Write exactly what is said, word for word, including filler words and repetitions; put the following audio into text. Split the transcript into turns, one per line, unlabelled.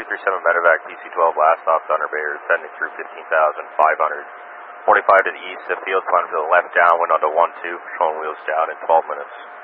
two three seven medevac, D C twelve, last stop, Thunder Bay, descending through fifteen thousand five hundred. forty-five to the east, the field climb to the left, downwind onto one two, patrolling wheels down in twelve minutes.